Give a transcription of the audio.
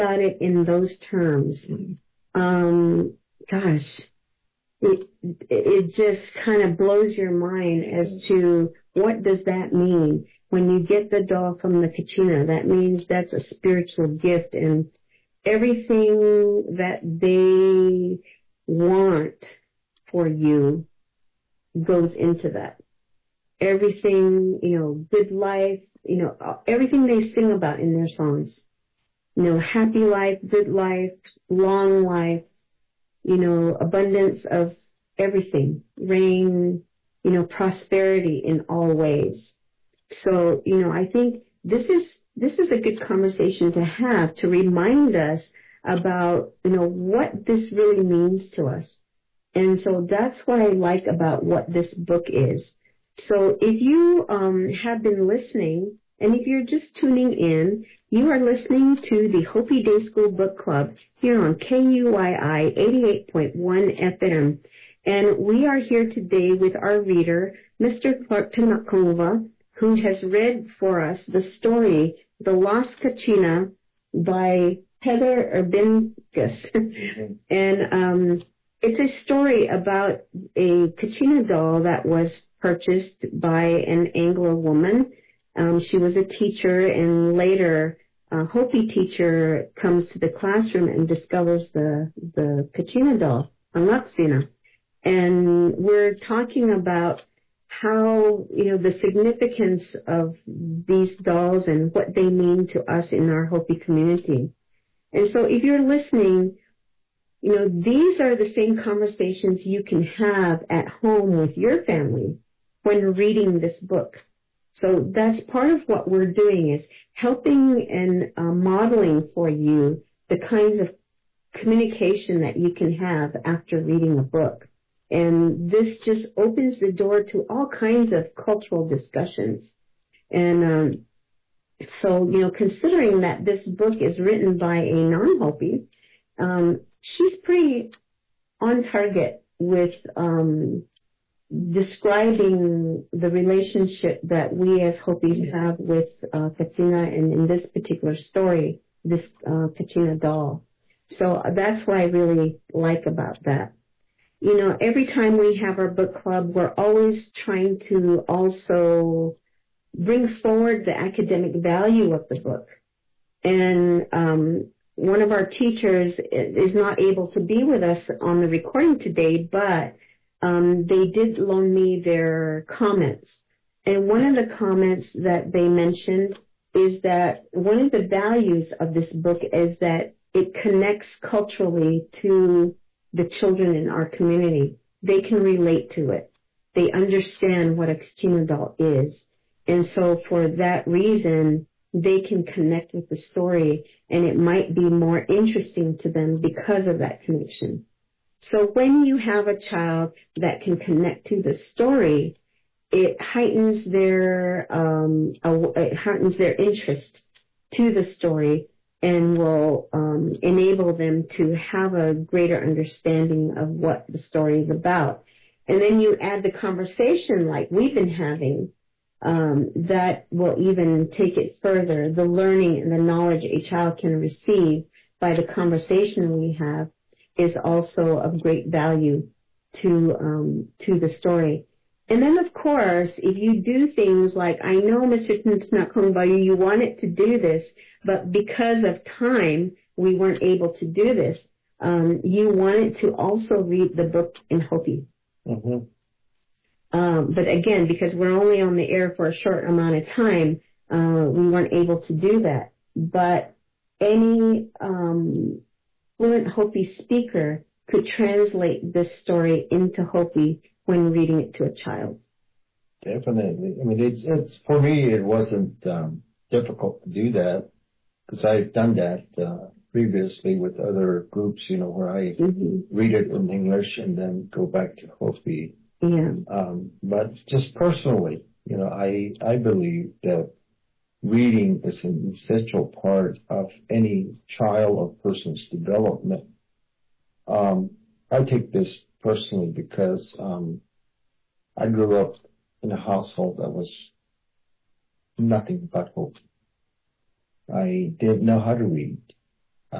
about it in those terms, gosh, it just kind of blows your mind as to what does that mean. When you get the doll from the Kachina, that means that's a spiritual gift, and everything that they want for you goes into that. Everything, good life, everything they sing about in their songs. Happy life, good life, long life, abundance of everything, rain, prosperity in all ways. So, I think this is a good conversation to have to remind us about, what this really means to us. And so that's what I like about what this book is. So if you have been listening, and if you're just tuning in, you are listening to the Hopi Day School Book Club here on KUYI 88.1 FM. And we are here today with our reader, Mr. Clark Tanakova, who has read for us the story, The Lost Kachina, by Heather Urbincus. And it's a story about a Kachina doll that was purchased by an Anglo woman. She was a teacher, and later a Hopi teacher comes to the classroom and discovers the Kachina doll, Angaksina. And we're talking about how, the significance of these dolls and what they mean to us in our Hopi community. And so if you're listening, these are the same conversations you can have at home with your family when reading this book. So that's part of what we're doing, is helping and modeling for you the kinds of communication that you can have after reading a book. And this just opens the door to all kinds of cultural discussions. And so, considering that this book is written by a non-Hopi, she's pretty on target with describing the relationship that we as Hopis have with Kachina, and in this particular story, this Kachina doll. So that's what I really like about that. Every time we have our book club, we're always trying to also bring forward the academic value of the book. And one of our teachers is not able to be with us on the recording today, but they did loan me their comments. And one of the comments that they mentioned is that one of the values of this book is that it connects culturally to the children in our community. They can relate to it. They understand what a Kachina doll is. And so for that reason, they can connect with the story, and it might be more interesting to them because of that connection. So when you have a child that can connect to the story, it heightens their interest to the story, and will enable them to have a greater understanding of what the story is about. And then you add the conversation like we've been having, that will even take it further. The learning and the knowledge a child can receive by the conversation we have is also of great value to the story. And then, of course, if you do things like, I know, Mr. Tnakumbayu, you wanted to do this, but because of time, we weren't able to do this. You wanted to also read the book in Hopi. Mm-hmm. But again, because we're only on the air for a short amount of time, we weren't able to do that. But any fluent Hopi speaker could translate this story into Hopi when reading it to a child. Definitely. I mean, it's for me, it wasn't difficult to do that, because I've done that previously with other groups, where I read it in English and then go back to Hopi. Yeah. But just personally, I believe that reading is an essential part of any child or person's development. I take this personally because I grew up in a household that was nothing but Hopi. I didn't know how to read.